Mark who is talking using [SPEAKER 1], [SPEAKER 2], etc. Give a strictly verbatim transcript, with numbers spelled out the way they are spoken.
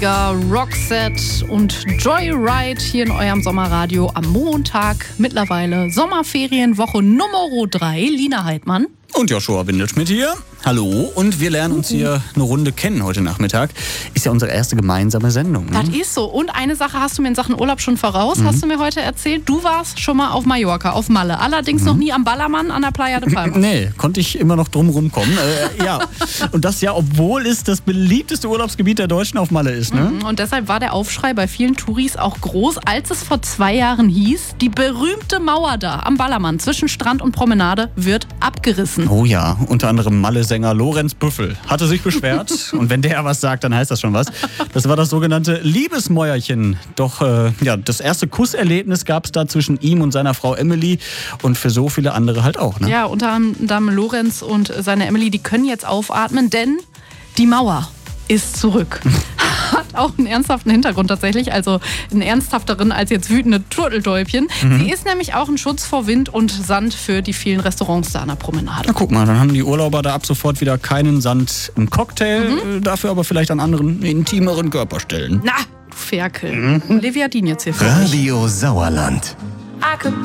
[SPEAKER 1] Roxette und Joyride hier in eurem Sommerradio am Montag. Mittlerweile Sommerferienwoche Nummer drei. Lina Heidmann.
[SPEAKER 2] Und Joshua Windelschmidt hier. Hallo. Und wir lernen uns hier eine Runde kennen heute Nachmittag. Ist ja unsere erste gemeinsame Sendung. Ne?
[SPEAKER 1] Das ist so. Und eine Sache hast du mir in Sachen Urlaub schon voraus, mhm. hast du mir heute erzählt. Du warst schon mal auf Mallorca, auf Malle. Allerdings mhm. noch nie am Ballermann an der Playa de Palma.
[SPEAKER 2] Nee, konnte ich immer noch drum rumkommen. äh, ja. Und das ja, obwohl es das beliebteste Urlaubsgebiet der Deutschen auf Malle ist. Ne?
[SPEAKER 1] Mhm. Und deshalb war der Aufschrei bei vielen Touris auch groß, als es vor zwei Jahren hieß, die berühmte Mauer da am Ballermann zwischen Strand und Promenade wird abgerissen.
[SPEAKER 2] Oh ja, unter anderem Malle-Sänger Lorenz Büffel hatte sich beschwert. Und wenn der was sagt, dann heißt das schon was. Das war das sogenannte Liebesmäuerchen. Doch äh, ja, das erste Kusserlebnis gab es da zwischen ihm und seiner Frau Emily und für so viele andere halt auch. Ne?
[SPEAKER 1] Ja, unter anderem Lorenz und seine Emily, die können jetzt aufatmen, denn die Mauer ist zurück. Hat auch einen ernsthaften Hintergrund tatsächlich, also einen ernsthafteren als jetzt wütende Turteltäubchen. Mhm. Sie ist nämlich auch ein Schutz vor Wind und Sand für die vielen Restaurants da an der Promenade.
[SPEAKER 2] Na guck mal, dann haben die Urlauber da ab sofort wieder keinen Sand im Cocktail, mhm. dafür aber vielleicht an anderen intimeren Körperstellen.
[SPEAKER 1] Na, du Ferkel. Mhm. Olivia Dien jetzt hier für
[SPEAKER 3] Radio Sauerland.
[SPEAKER 1] euch.